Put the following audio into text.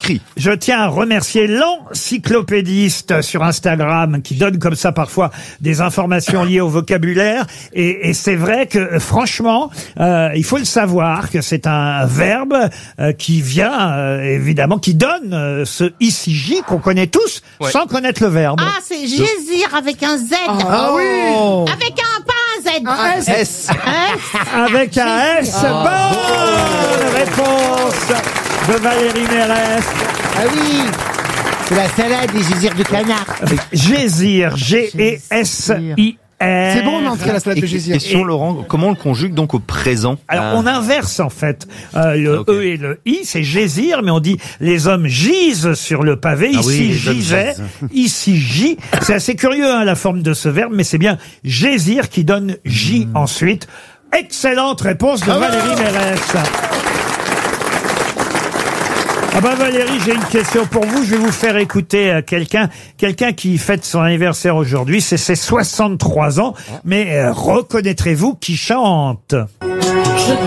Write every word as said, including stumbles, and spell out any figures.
écrit. Je tiens à remercier l'encyclopédiste sur Instagram qui donne comme ça parfois des informations liées au vocabulaire. Et, et c'est vrai que franchement, euh, il faut le savoir que c'est un verbe euh, qui vient euh, évidemment, qui donne euh, ce ici-j qu'on connaît tous Ouais. sans connaître le verbe. Ah, c'est Gésir avec un Z. Ah oui. Avec un, pas un Z. Un S. S. Avec un S. Bonne réponse de Valérie Mérès. Ah oui, c'est la salade des gésirs de canard. Gésir, G E S I R. C'est bon, non, c'est la salade de Gésir. Question, Laurent, comment on le conjugue donc au présent? Alors, on inverse en fait euh, le Ok. E et le I, c'est gésir, mais on dit les hommes gisent sur le pavé, Ah ici oui, les hommes gisait, gisent. ici gis. C'est assez curieux hein, la forme de ce verbe, mais c'est bien gésir qui donne J ensuite. Excellente réponse de Valérie Mérès. Ah bah Valérie, j'ai une question pour vous. Je vais vous faire écouter euh, quelqu'un, quelqu'un qui fête son anniversaire aujourd'hui. C'est ses soixante-trois ans. Mais euh, reconnaîtrez-vous qui chante? Je